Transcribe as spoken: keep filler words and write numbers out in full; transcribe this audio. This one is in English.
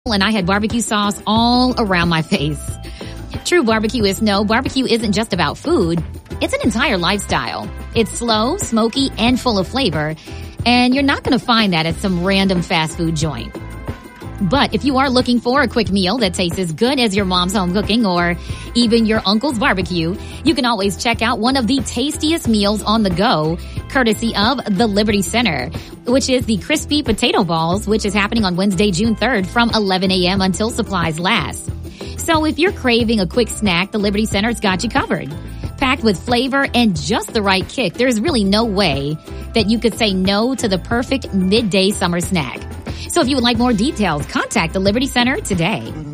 and I had barbecue sauce all around my face. True barbecue is no, barbecue isn't just about food. It's an entire lifestyle. It's slow, smoky, and full of flavor. And you're not going to find that at some random fast food joint. But if you are looking for a quick meal that tastes as good as your mom's home cooking or even your uncle's barbecue, you can always check out one of the tastiest meals on the go, courtesy of the Liberty Center, which is the Crispy Potato Balls, which is happening on Wednesday, June third from eleven a.m. until supplies last. So if you're craving a quick snack, the Liberty Center's got you covered. Packed with flavor and just the right kick, there's really no way that you could say no to the perfect midday summer snack. So if you would like more details, contact the Liberty Center today.